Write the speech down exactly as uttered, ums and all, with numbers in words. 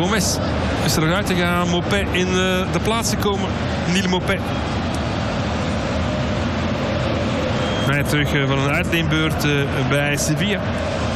Gomez is er nog uit te gaan. Maupay in uh, de plaats gekomen. Neil Maupay. Hij terug uh, van een uitleenbeurt uh, bij Sevilla.